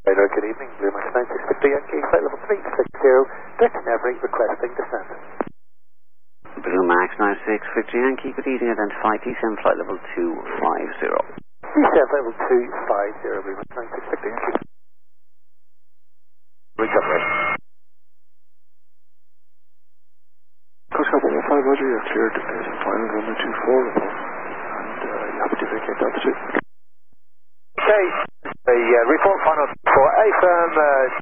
Hello, good evening. Blue Max 960 Yankee, flight level 360, Delta Navary requesting descent. Blue Max 9650 Yankee, good evening, identify T7 flight level 250. T7 level 250, Blue Max 9650 Yankee. Recovery. Coast Guard 5 Roger, you're cleared as a final runway 24 report, and you have to vacate altitude. Okay, the report final for AFM